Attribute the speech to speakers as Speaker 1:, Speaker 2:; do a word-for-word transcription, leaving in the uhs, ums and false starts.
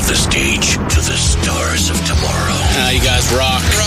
Speaker 1: the stage to the stars of tomorrow.
Speaker 2: Ah, you guys rock.